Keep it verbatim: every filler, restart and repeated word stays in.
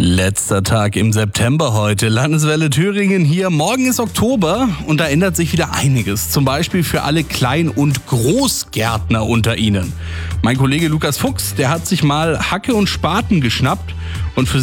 Letzter Tag im September heute. Landeswelle Thüringen hier. Morgen ist Oktober und da ändert sich wieder einiges. Zum Beispiel für alle Klein- und Großgärtner unter Ihnen. Mein Kollege Lukas Fuchs, der hat sich mal Hacke und Spaten geschnappt und für